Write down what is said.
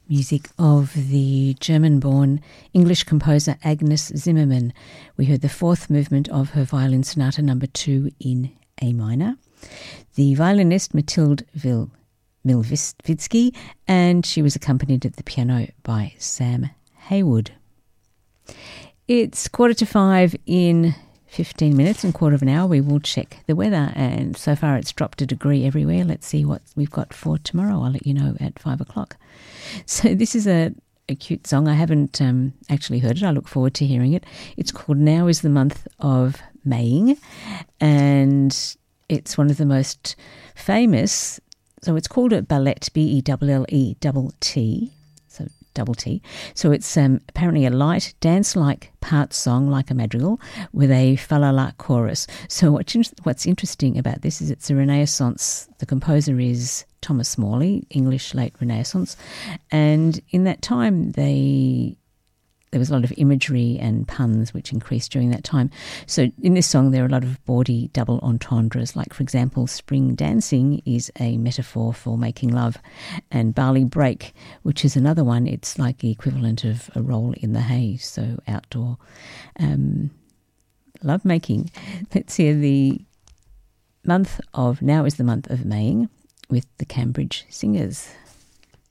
Music of the German-born English composer Agnes Zimmermann. We heard the fourth movement of her Violin Sonata No. 2 in A minor. The violinist Mathilde Milvitsky, and she was accompanied at the piano by Sam Haywood. It's 4:45 in 15 minutes and quarter of an hour. We will check the weather, and so far it's dropped a degree everywhere. Let's see what we've got for tomorrow. I'll let you know at 5 o'clock. So this is a cute song. I haven't actually heard it. I look forward to hearing it. It's called Now is the Month of Maying, and it's one of the most famous. So it's called a ballet, B-E-L-L-E-T-T, so double T. So it's apparently a light, dance-like part song, like a madrigal, with a fa-la-la chorus. So what's interesting about this is it's a Renaissance. The composer is Thomas Morley, English late Renaissance. And in that time, there was a lot of imagery and puns which increased during that time. So in this song, there are a lot of bawdy double entendres. Like, for example, spring dancing is a metaphor for making love. And barley break, which is another one, it's like the equivalent of a roll in the hay, so outdoor love making. Let's hear the month of Now is the Month of Maying with the Cambridge Singers.